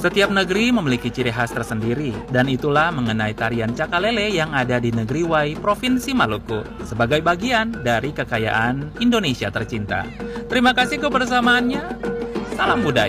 Setiap negeri memiliki ciri khas tersendiri, dan itulah mengenai tarian Cakalele yang ada di negeri Wai, Provinsi Maluku, sebagai bagian dari kekayaan Indonesia tercinta. Terima kasih kebersamaannya. Salam budaya.